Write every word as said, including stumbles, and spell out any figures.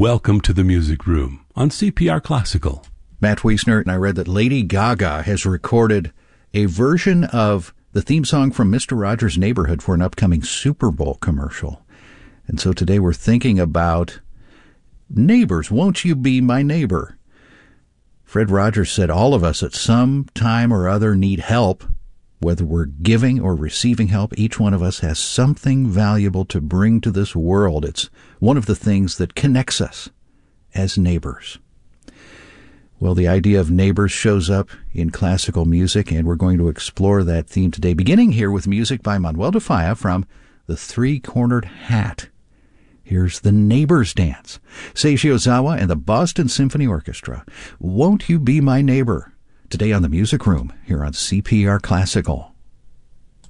Welcome to the Music Room on C P R Classical. Matt Wiesner, and I read that Lady Gaga has recorded a version of the theme song from Mister Rogers' Neighborhood for an upcoming Super Bowl commercial. And so today we're thinking about neighbors. Won't you be my neighbor? Fred Rogers said all of us at some time or other need help. Whether we're giving or receiving help, each one of us has something valuable to bring to this world. It's one of the things that connects us as neighbors. Well, the idea of neighbors shows up in classical music, and we're going to explore that theme today, beginning here with music by Manuel de Falla from The Three-Cornered Hat. Here's the Neighbor's Dance. Seiji Ozawa and the Boston Symphony Orchestra. Won't you be my neighbor? Today on the Music Room, here on C P R Classical.